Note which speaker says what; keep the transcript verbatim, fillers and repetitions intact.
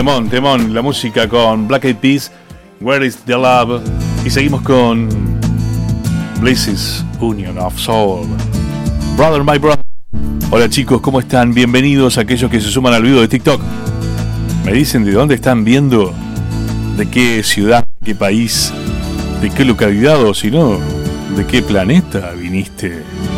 Speaker 1: Temón, temón, la música con Black Eyed Peas, Where is the Love? Y seguimos con Bliss's Union of Soul. Brother, my brother. Hola chicos, ¿cómo están? Bienvenidos a aquellos que se suman al video de TikTok. Me dicen de dónde están viendo, de qué ciudad, de qué país, de qué localidad o si no, de qué planeta viniste.